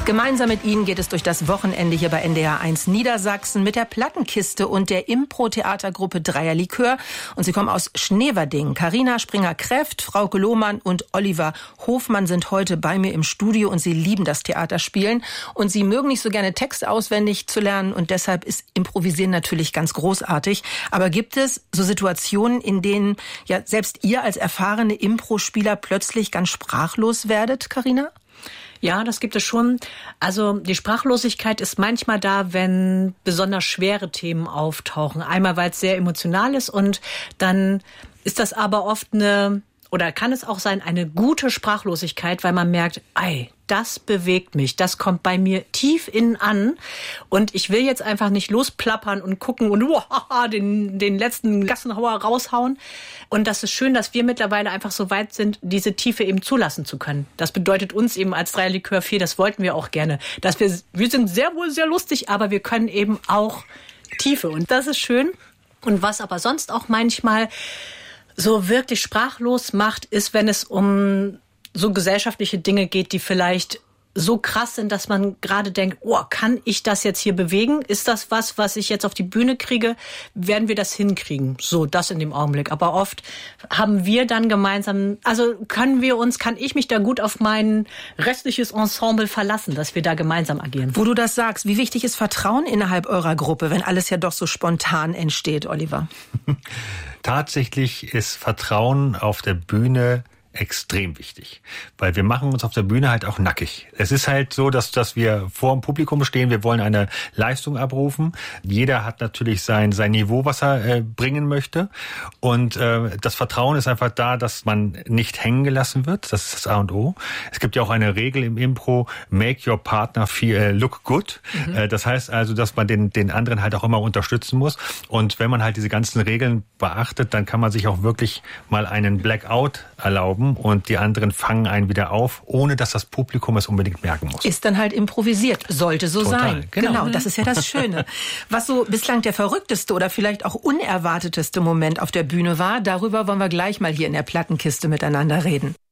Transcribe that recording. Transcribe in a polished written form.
Gemeinsam mit Ihnen geht es durch das Wochenende hier bei NDR 1 Niedersachsen mit der Plattenkiste und der Impro-Theatergruppe Dreierlikör. Und sie kommen aus Schneverding. Carina Springer-Kreft, Frauke Lohmann und Oliver Hofmann sind heute bei mir im Studio und sie lieben das Theaterspielen. Und sie mögen nicht so gerne Text auswendig zu lernen und deshalb ist Improvisieren natürlich ganz großartig. Aber gibt es so Situationen, in denen ja selbst ihr als erfahrene Impro-Spieler plötzlich ganz sprachlos werdet, Carina? Ja, das gibt es schon. Also die Sprachlosigkeit ist manchmal da, wenn besonders schwere Themen auftauchen. Einmal, weil es sehr emotional ist und dann ist das aber oft oder kann es auch sein, eine gute Sprachlosigkeit, weil man merkt, das bewegt mich, das kommt bei mir tief innen an und ich will jetzt einfach nicht losplappern und gucken und den letzten Gassenhauer raushauen. Und das ist schön, dass wir mittlerweile einfach so weit sind, diese Tiefe eben zulassen zu können. Das bedeutet uns eben als Dreierlikör 4, das wollten wir auch gerne, dass wir sind sehr wohl sehr lustig, aber wir können eben auch Tiefe und das ist schön. Und was aber sonst auch manchmal so wirklich sprachlos macht, ist, wenn es um so gesellschaftliche Dinge geht, die vielleicht so krass sind, dass man gerade denkt, kann ich das jetzt hier bewegen? Ist das was ich jetzt auf die Bühne kriege? Werden wir das hinkriegen? So, das in dem Augenblick. Aber oft haben wir dann gemeinsam, kann ich mich da gut auf mein restliches Ensemble verlassen, dass wir da gemeinsam agieren. Wo du das sagst, wie wichtig ist Vertrauen innerhalb eurer Gruppe, wenn alles ja doch so spontan entsteht, Oliver? Tatsächlich ist Vertrauen auf der Bühne extrem wichtig, weil wir machen uns auf der Bühne halt auch nackig. Es ist halt so, dass wir vor dem Publikum stehen, wir wollen eine Leistung abrufen. Jeder hat natürlich sein Niveau, was er bringen möchte und das Vertrauen ist einfach da, dass man nicht hängen gelassen wird. Das ist das A und O. Es gibt ja auch eine Regel im Impro, make your partner look good. Das heißt also, dass man den anderen halt auch immer unterstützen muss und wenn man halt diese ganzen Regeln beachtet, dann kann man sich auch wirklich mal einen Blackout erlauben und die anderen fangen einen wieder auf, ohne dass das Publikum es unbedingt merken muss. Ist dann halt improvisiert, sollte so Total, sein. Genau, das ist ja das Schöne. Was so bislang der verrückteste oder vielleicht auch unerwarteteste Moment auf der Bühne war, darüber wollen wir gleich mal hier in der Plattenkiste miteinander reden.